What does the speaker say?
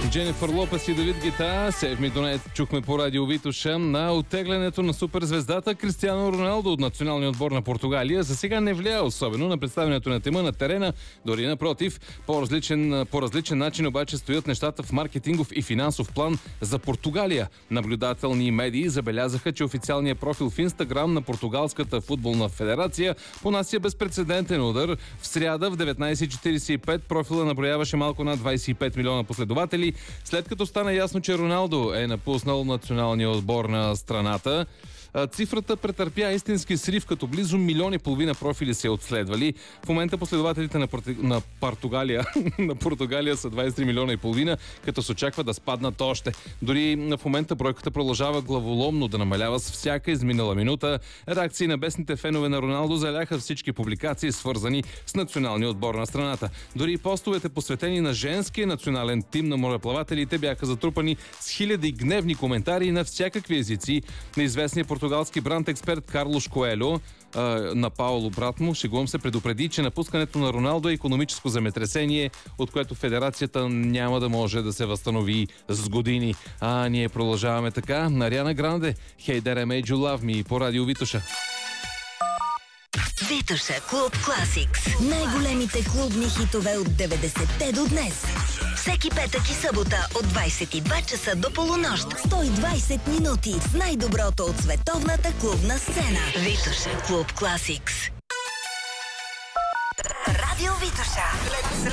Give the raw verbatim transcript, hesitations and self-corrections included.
Дженифър Лопес и Давид Гета. Save Me Tonight чухме по радио Витоша на оттеглянето на суперзвездата Кристиано Роналдо от националния отбор на Португалия. За сега не влияе особено на представянето на тима на терена, дори напротив. По различен, по различен начин обаче стоят нещата в маркетингов и финансов план за Португалия. Наблюдателни медии забелязаха, че официалният профил в Инстаграм на Португалската футболна федерация понася безпрецедентен удар. В сряда в деветнайсет четирийсет и пет профила наброяваше малко над двайсет и пет милиона последователи, след като стана ясно, че Роналдо е напуснал националния отбор на страната. Цифрата претърпя истински срив, като близо милион и половина профили се отследвали. В момента последователите на, Порти... на Португалия на Португалия са двайсет и три милиона и половина, като се очаква да спаднат още. Дори в момента бройката продължава главоломно да намалява с всяка изминала минута. Реакции на бесните фенове на Роналдо заляха всички публикации, свързани с националния отбор на страната. Дори постовете, посветени на женския национален тим на мореплавателите, бяха затрупани с хиляди гневни коментари на всякакви езици. Неизвестният португалски бранд експерт Карлош Коелho на Пауло брат му, шегувам се, предупреди, че напускането на Роналдо е икономическо земетресение, от което федерацията няма да може да се възстанови с години. А ние продължаваме така. Ариана Гранде, Hey There I Made You Love Me по радио Витоша. Витоша Клуб Класикс. Най-големите клубни хитове от деветдесетте до днес. Всеки петък и събота от двайсет и два часа до полунощ. сто и двайсет минути с най-доброто от световната клубна сцена. Витоша Клуб Класикс. Радио Витоша.